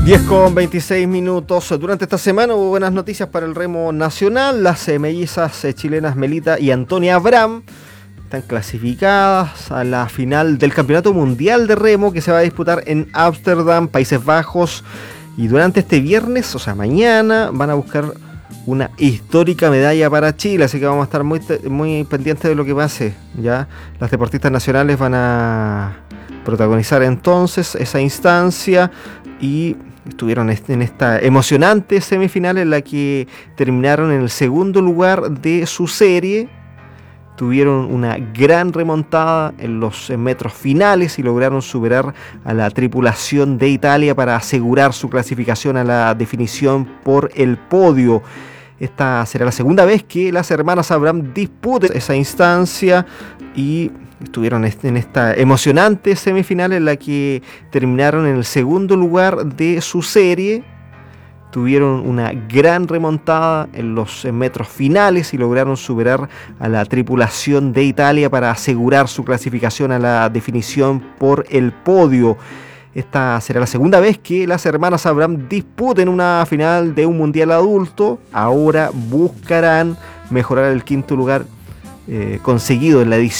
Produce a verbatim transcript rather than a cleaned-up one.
diez con veintiséis minutos. Durante esta semana hubo buenas noticias para el remo nacional. Las eh, mellizas eh, chilenas Melita y Antonia Abraham están clasificadas a la final del Campeonato Mundial de Remo que se va a disputar en Ámsterdam, Países Bajos. Y durante este viernes, o sea mañana, van a buscar una histórica medalla para Chile. Así que vamos a estar muy, muy pendientes de lo que pase. ¿Ya? Las deportistas nacionales van a protagonizar entonces esa instancia y estuvieron en esta emocionante semifinal en la que terminaron en el segundo lugar de su serie. Tuvieron una gran remontada en los metros finales y lograron superar a la tripulación de Italia para asegurar su clasificación a la definición por el podio. Esta será la segunda vez que las hermanas Abraham disputen esa instancia y estuvieron en esta emocionante semifinal en la que terminaron en el segundo lugar de su serie. Tuvieron una gran remontada en los metros finales y lograron superar a la tripulación de Italia para asegurar su clasificación a la definición por el podio. Esta será la segunda vez que las hermanas Abraham disputen una final de un mundial adulto. Ahora buscarán mejorar el quinto lugar eh, conseguido en la edición